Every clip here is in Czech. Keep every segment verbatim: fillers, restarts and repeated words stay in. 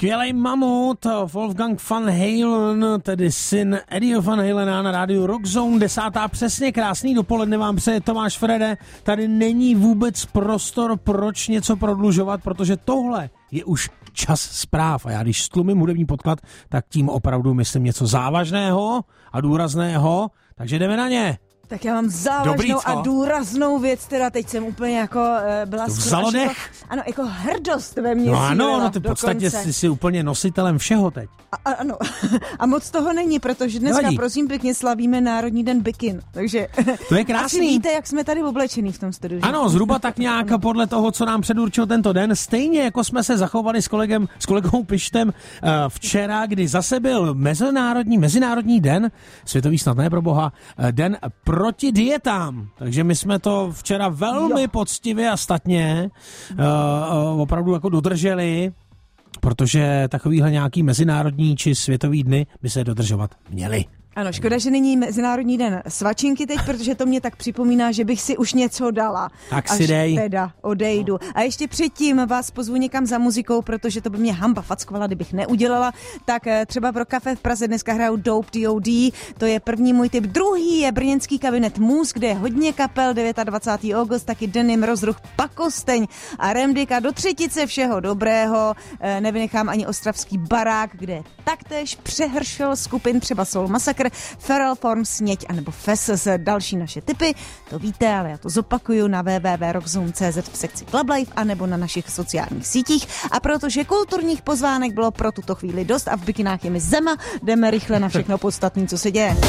Skvělej mamut, Wolfgang Van Halen, tedy syn Eddieho Van Halena na rádiu Rockzone, desátá přesně, krásný dopoledne vám přeje Tomáš Frede. Tady není vůbec prostor, proč něco prodlužovat, protože tohle je už čas zpráv a já když stlumím hudební podklad, tak tím opravdu myslím něco závažného a důrazného, takže jdeme na ně. Tak já mám závažnou Dobrý, a důraznou věc, teda teď jsem úplně jako uh, byla skoro jako, ano, jako hrdost ve mně. No ano, no ty v podstatě jsi, jsi úplně nositelem všeho teď. A, a, ano, a moc toho není, protože dneska Nevadí. prosím pěkně slavíme Národní den bikin, takže to je krásný. Asi víte, jak jsme tady oblečený v tom studiu. Ano, zhruba tak nějak podle toho, co nám předurčil tento den, stejně jako jsme se zachovali s kolegem, s kolegou Pištem uh, včera, kdy zase byl mezinárodní, mezinárodní den, světový snad ne pro boha, uh, den proti dietám. Takže my jsme to včera velmi jo. poctivě a statně uh, uh, opravdu jako dodrželi, protože takovýhle nějaký mezinárodní či světový dny by se dodržovat měly. Ano, škoda, že není Mezinárodní den svačinky teď, protože to mě tak připomíná, že bych si už něco dala. Tak si dej. Až teda odejdu. A ještě předtím vás pozvu někam za muzikou, protože to by mě hamba fackovala, kdybych neudělala. Tak třeba pro kafe v Praze dneska hrajou Dope D O D, to je první můj tip. Druhý je brněnský kabinet Mus, kde je hodně kapel, dvacátého devátého august, taky Denim, Rozruch, Pakosteň a Remdika. Do třetice všeho dobrého, nevynechám ani ostravský barák, kde taktéž přehršel skupin, třeba Soul Massacre, Feral Form, Sněť anebo Fesses. Další naše tipy, to víte, ale já to zopakuju na w w w tečka rockzone tečka c z v sekci Club Life anebo na našich sociálních sítích. A protože kulturních pozvánek bylo pro tuto chvíli dost a v bikinách je mi zema, jdeme rychle na všechno podstatné, co se děje.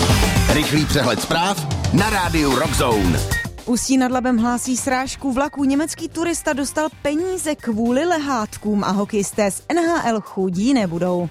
Rychlý přehled zpráv na rádiu Rockzone. Ústí nad Labem hlásí srážku vlaků. Německý turista dostal peníze kvůli lehátkům a hokejisté z N H L chudí nebudou.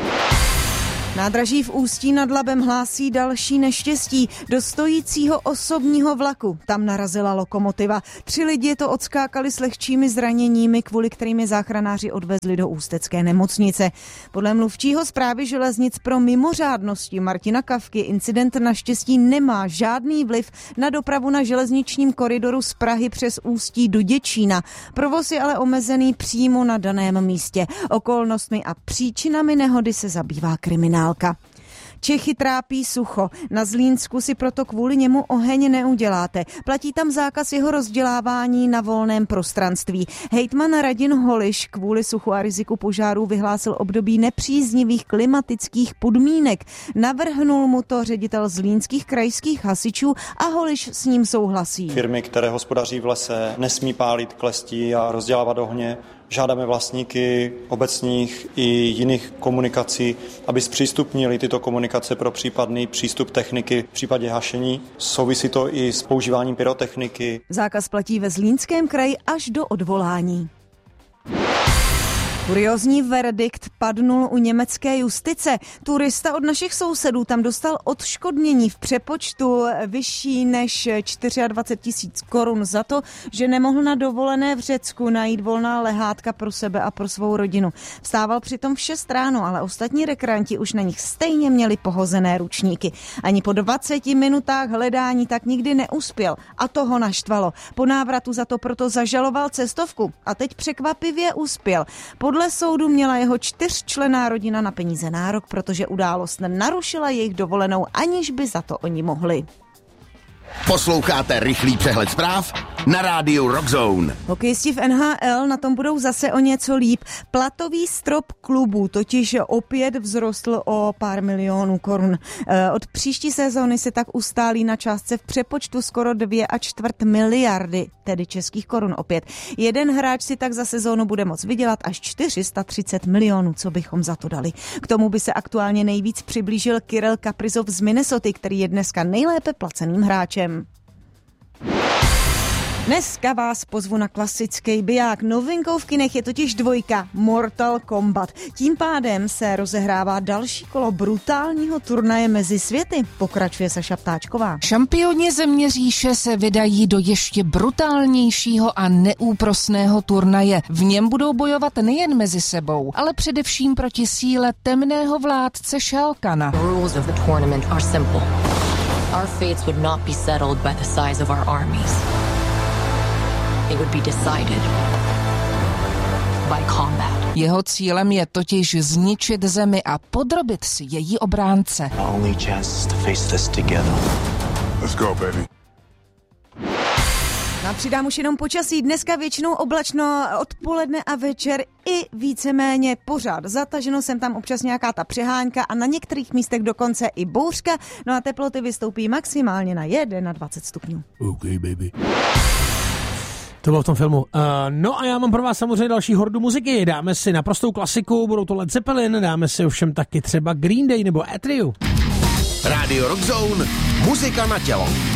Nádraží v Ústí nad Labem hlásí další neštěstí. Do stojícího osobního vlaku tam narazila lokomotiva. Tři lidi to odskákali s lehčími zraněními, kvůli kterým je záchranáři odvezli do ústecké nemocnice. Podle mluvčího Správy železnic pro mimořádnosti Martina Kavky incident naštěstí nemá žádný vliv na dopravu na železničním koridoru z Prahy přes Ústí do Děčína. Provoz je ale omezený přímo na daném místě. Okolnostmi a příčinami nehody se zabývá kriminál. Čechy trápí sucho. Na Zlínsku si proto kvůli němu oheň neuděláte. Platí tam zákaz jeho rozdělávání na volném prostranství. Hejtman Radim Holiš kvůli suchu a riziku požárů vyhlásil období nepříznivých klimatických podmínek. Navrhnul mu to ředitel zlínských krajských hasičů a Holiš s ním souhlasí. Firmy, které hospodaří v lese, nesmí pálit klestí a rozdělávat ohně. Žádáme vlastníky obecních i jiných komunikací, aby zpřístupnili tyto komunikace pro případný přístup techniky v případě hašení. Souvisí to i s používáním pyrotechniky. Zákaz platí ve Zlínském kraji až do odvolání. Kuriózní verdikt padnul u německé justice. Turista od našich sousedů tam dostal odškodnění v přepočtu vyšší než dvacet čtyři tisíc korun za to, že nemohl na dovolené v Řecku najít volná lehátka pro sebe a pro svou rodinu. Vstával přitom v šest ráno, ale ostatní rekreanti už na nich stejně měli pohozené ručníky. Ani po dvaceti minutách hledání tak nikdy neuspěl a to ho naštvalo. Po návratu za to proto zažaloval cestovku a teď překvapivě uspěl. Podle soudu měla jeho čtyřčlenná rodina na peníze nárok, protože událost narušila jejich dovolenou, aniž by za to oni mohli. Posloucháte rychlý přehled zpráv na rádiu Rockzone. Hokejisti v N H L na tom budou zase o něco líp. Platový strop klubů totiž opět vzrostl o pár milionů korun. Od příští sezóny se tak ustálí na částce v přepočtu skoro dvě a čtvrt miliardy, tedy českých korun opět. Jeden hráč si tak za sezónu bude moct vydělat až čtyři sta třicet milionů, co bychom za to dali. K tomu by se aktuálně nejvíc přiblížil Kirill Kaprizov z Minnesoty, který je dneska nejlépe placeným hráčem. Dneska vás pozvu na klasický biják. Novinkou v kinech je totiž dvojka Mortal Kombat. Tím pádem se rozehrává další kolo brutálního turnaje mezi světy. Pokračuje Saša Ptáčková. Šampioni země říše se vydají do ještě brutálnějšího a neúprosného turnaje. V něm budou bojovat nejen mezi sebou, ale především proti síle temného vládce Shao Kana. The rules of the tournament are simple. Our fates would not be settled by the size of our armies. It would be decided by combat. Jeho cílem je totiž zničit zemi a podrobit si její obránce. Let's go, baby. No a přidám už jenom počasí. Dneska většinou oblačno, odpoledne a večer i víceméně pořád zataženo, sem tam občas nějaká ta přehánka a na některých místech dokonce i bouřka. No a teploty vystoupí maximálně na dvacet jedna stupňů. OK, baby. To bylo v tom filmu. Uh, no a já mám pro vás samozřejmě další hordu muziky. Dáme si naprostou klasiku, budou to Led Zeppelin, dáme si ovšem taky třeba Green Day nebo Atrium. Radio Rock Zone, muzika na tělo.